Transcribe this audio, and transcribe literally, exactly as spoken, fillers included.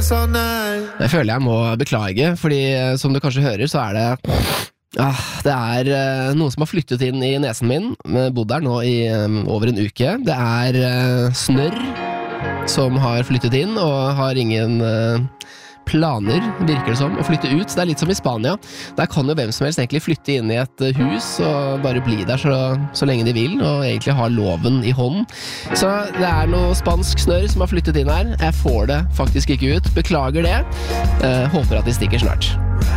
Jeg føler jeg må beklage, fordi som du kanskje hører, så er det ah, det er uh, noen som har flyttet inn i nesen min. Bodd der nå i um, over en uke. Det er uh, snørr som har flyttet inn og har ingen uh, planer, virker det som, å flytte ut. Det er litt som i Spania. Der kan jo hvem som helst egentlig flytte inn i et uh, hus og bare bli der så, så lenge de vil, og egentlig ha loven i hånden. Så det er noe spansk snørr som har flyttet inn her. Jeg får det faktisk ikke ut. Beklager det. Uh, håper at de stikker snart.